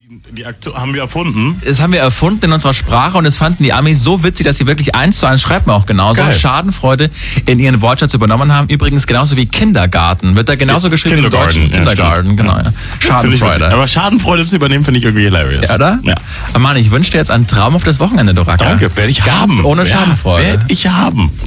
Die Aktion haben wir erfunden. Das haben wir erfunden in unserer Sprache und es fanden die Amis so witzig, dass sie wirklich 1:1, schreibt man auch genauso, Geil. Schadenfreude in ihren Wortschatz übernommen haben. Übrigens genauso wie Kindergarten. Wird da genauso geschrieben wie im Deutschen. Kindergarten, genau. Ja. Schadenfreude. Aber Schadenfreude zu übernehmen, finde ich irgendwie hilarious. Ja, oder? Ja. Mann, ich wünsche dir jetzt ein traumhaftes Wochenende, Doraka. Danke, werde ich Ganz haben. ohne Schadenfreude. Werde ich haben.